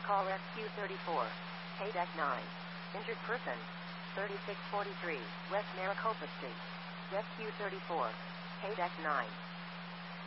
call SQ34. Hey Deck 9. Injured person. 3643 West Maricopa Street. Rescue 34. Hey Deck 9.